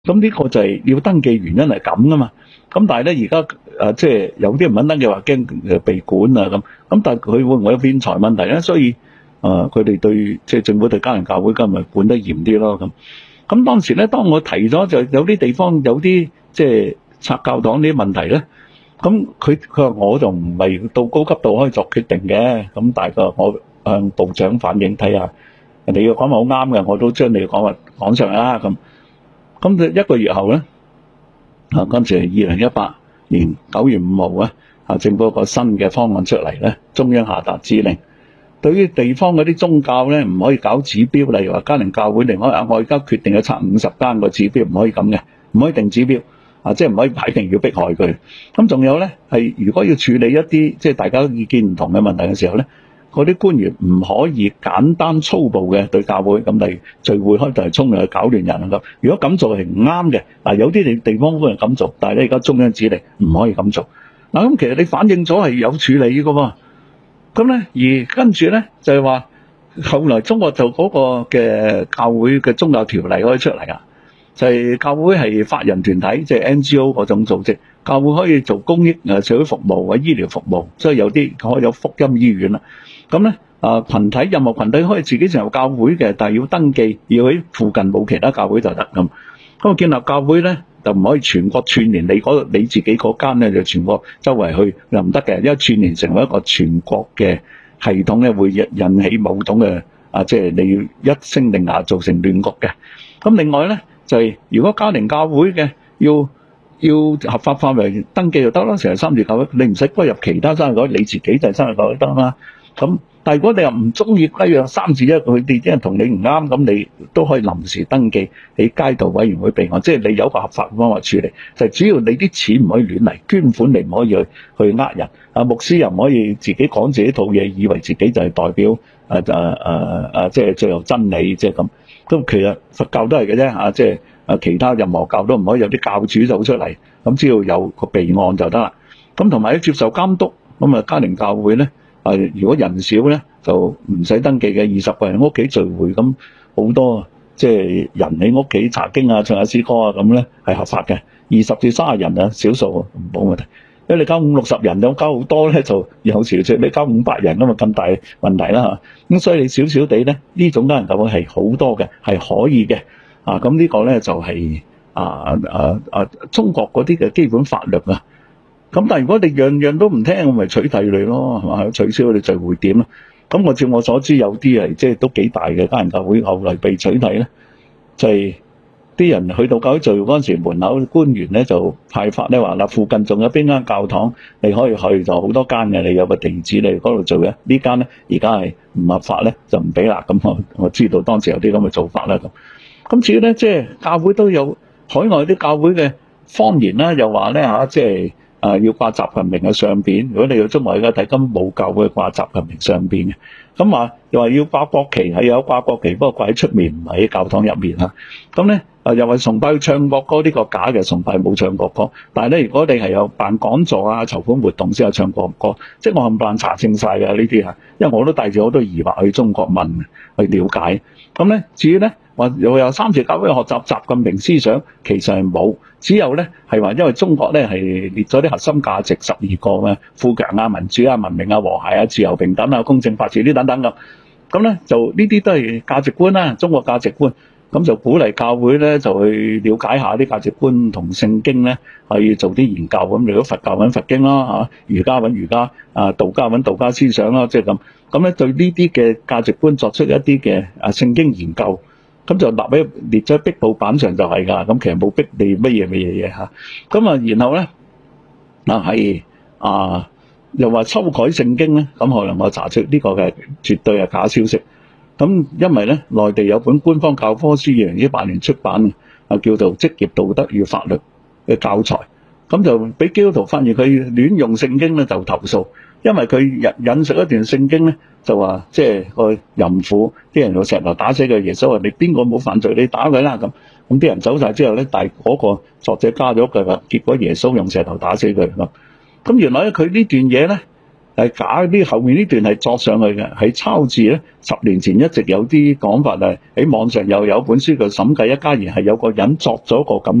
咁呢個就係要登記原因係咁噶嘛。咁但係咧而家即係有啲唔肯登記話驚被管啊咁。咁但係佢會唔會有騙財問題咧？所以佢哋對即係政府對家庭教會今日管得嚴啲咯咁。咁當時咧，當我提咗就有啲地方有啲即係拆教堂啲問題咧，咁佢話我就唔係到高級度可以作決定嘅。咁但係我向部長反映睇下，你嘅講法好啱嘅，我都將你嘅講法講上嚟啦咁。咁一個月後咧，今次係2018年9月5號啊，政府有個新嘅方案出嚟咧，中央下達指令，對於地方嗰啲宗教咧唔可以搞指標，例如話家庭教會，我而家決定要拆50間個指標，唔可以咁嘅，唔可以定指標即係唔可以擺定要迫害佢。咁仲有咧係如果要處理一啲即係大家意見唔同嘅問題嘅時候咧，嗰啲官員唔可以簡單粗暴嘅對教會，咁例如聚會開就係衝入去搞亂人咁。如果咁做係唔啱嘅，嗱有啲地方官員咁做，但係咧而家中央指令唔可以咁做。嗱咁其實你反映咗係有處理嘅喎。咁咧而跟住咧就係話，後來中國就嗰個嘅教會嘅宗教條例可以出嚟啊，就係教會係法人團體，即係 NGO 嗰種組織。教會可以做公益社會服務或者醫療服務，所以有啲可以有福音醫院啦。咁咧群體任何群體可以自己成立教會嘅，但係要登記，要喺附近冇其他教會就得咁。咁建立教會咧就唔可以全國串聯，你自己嗰間咧就全國周圍去又唔得嘅，因為串聯成為一個全國嘅系統咧，會引起某種嘅即係你要一聲令下造成亂局嘅。咁另外咧就係如果家庭教會嘅要合法化為登記就得啦，成日三自教會，你唔使歸入其他三自教會，你自己就係三自教會得啦。咁但係如果你又唔中意歸入三自，因為佢哋啲人同你唔啱，咁你都可以臨時登記喺街道委員會備案，即係你有個合法方法處理。就係主要你啲錢唔可以亂嚟，捐款你唔可以去呃人。牧師又唔可以自己講自己套嘢，以為自己就係代表即係最後真理，即係咁。咁其實佛教都係嘅啫，即係其他任何教都唔可以有啲教主走出嚟，咁只要有個備案就得啦。咁同埋接受監督，咁家庭教會咧如果人少咧就唔使登記嘅，20個人屋企聚會，咁好多即係人喺屋企查經啊、唱下詩歌啊咁咧係合法嘅。20至30人啊，少數冇問題。因為你交50-60人，有交好多咧就有時你交500人咁嘛，咁大問題啦嚇。咁所以你少少地咧呢種家庭教會係好多嘅，係可以嘅。咁呢個咧就係中國嗰啲嘅基本法律啊。咁但係如果你樣樣都唔聽，我咪取締你咯，係嘛？取消你聚會點咯。咁照我所知，有啲係即係都幾大嘅家庭教會，後來被取締咧，就係啲人去到教會聚會嗰陣時，門口官員咧就派發咧話嗱，附近仲有邊間教堂你可以去，就好多間嘅，你有個地址你嗰度做嘅。呢間咧而家係唔合法咧，就唔俾啦。咁我知道當時有啲咁嘅做法啦。咁至於咧，即係教會都有海外啲教會嘅方言啦，又話咧即係要掛習近平嘅相片。如果你要中國而家睇，根本冇教會掛習近平相片嘅。咁又話要掛國旗，係有掛國旗，不過掛喺出面，唔係喺教堂入面啦。咁咧又話崇拜唱國歌，呢個假嘅崇拜冇唱國歌。但係咧，如果你係有辦講座啊、籌款活動先有唱國歌，即係我冚唪唥查證晒嘅呢啲因為我都帶住好多疑惑去中國問去了解。咁咧，至於咧話又有三自教會學習習近平思想，其實係冇，只有咧係話因為中國咧係列咗啲核心價值12個嘅富強啊、民主啊、文明啊、和諧啊、自由平等啊、公正法治呢等等咁。咁咧就呢啲都係價值觀啦，中國價值觀。咁就鼓勵教會咧就去了解下啲價值觀同聖經咧，去做啲研究。咁如果佛教揾佛經啦，儒家揾儒家，道家揾道家思想啦，即係咁。咁咧對呢啲嘅價值觀作出一啲嘅聖經研究，咁就列咗喺壁報板上就係㗎。咁其實冇逼你乜嘢嚇。咁然後咧係又話修改聖經咧，咁可能我查出呢個嘅絕對係假消息。咁因為咧，內地有本官方教科書2018年出版叫做《職業道德與法律》嘅教材，咁就俾基督徒發現佢亂用聖經咧，就投訴，因為佢引述一段聖經咧，就話即係個淫婦，啲人用石頭打死佢，耶穌話你邊個冇犯罪，你打佢啦咁。咁啲人走晒之後咧，但係嗰個作者加咗句話，結果耶穌用石頭打死佢咁。咁原來咧佢呢段嘢咧係假啲，後面呢段係作上去嘅，係抄字咧。10年前一直有啲講法係喺網上又有本書叫《審計一家言》，係有個人作咗個咁